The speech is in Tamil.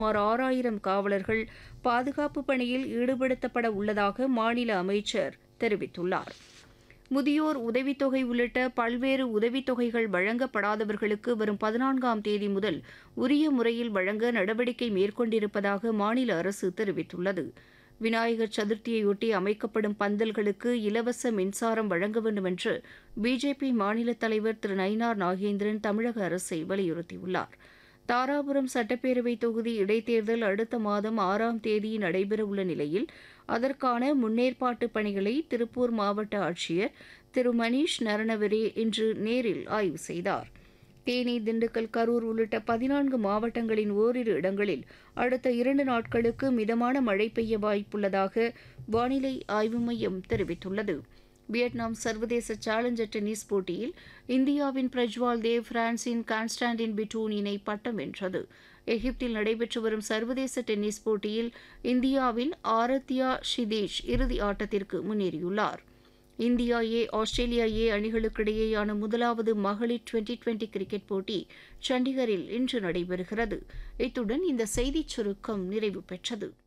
சுமார் 6000 காவலர்கள் பாதுகாப்பு பணியில் ஈடுபடுத்தப்பட உள்ளதாக மாநில அமைச்சர் தெரிவித்துள்ளார். முதியோர் உதவித்தொகை உள்ளிட்ட பல்வேறு உதவித்தொகைகள் வழங்கப்படாதவர்களுக்கு வரும் 14ஆம் தேதி முதல் உரிய முறையில் வழங்க நடவடிக்கை மேற்கொண்டிருப்பதாக மாநில அரசு தெரிவித்துள்ளது. விநாயகர் சதுர்த்தியையொட்டி அமைக்கப்படும் பந்தல்களுக்கு இலவச மின்சாரம் வழங்க வேண்டும் என்று பிஜேபி மாநில தலைவர் திரு நயினார் நாகேந்திரன் தமிழக அரசை வலியுறுத்தியுள்ளார். தாராபுரம் சட்டப்பேரவை தொகுதி இடைத்தேர்தல் அடுத்த மாதம் 6ஆம் தேதி நடைபெறவுள்ள நிலையில் அதற்கான முன்னேற்பாட்டு பணிகளை திருப்பூர் மாவட்ட ஆட்சியர் திரு மணீஷ் நரணவரே இன்று நேரில் ஆய்வு செய்தார். தேனி, திண்டுக்கல், கரூர் உள்ளிட்ட 14 மாவட்டங்களின் ஓரிரு இடங்களில் அடுத்த 2 நாட்களுக்கு மிதமான மழை பெய்ய வாய்ப்புள்ளதாக வானிலை ஆய்வு மையம் தெரிவித்துள்ளது. வியட்நாம் சர்வதேச சேலஞ்சர் டென்னிஸ் போட்டியில் இந்தியாவின் பிரஜ்வால் தேவ் பிரான்சின் கான்ஸ்டான்டின் பிட்டூன் இணை பட்டம் வென்றது. எகிப்தில் நடைபெற்று வரும் சர்வதேச டென்னிஸ் போட்டியில் இந்தியாவின் ஆரத்யா ஷிதேஷ் இறுதி ஆட்டத்திற்கு முன்னேறியுள்ளார். இந்தியா ஏ, ஆஸ்திரேலியா ஏ அணிகளுக்கிடையேயான முதலாவது மகளிர் டுவெண்டி கிரிக்கெட் போட்டி சண்டிகரில் இன்று நடைபெறுகிறது. இத்துடன் இந்த செய்திச் சுருக்கம் நிறைவு பெற்றது.